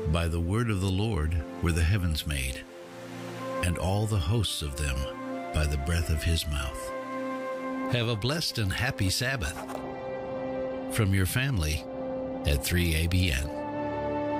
By the word of the Lord were the heavens made, and all the hosts of them by the breath of his mouth. Have a blessed and happy Sabbath from your family at 3ABN.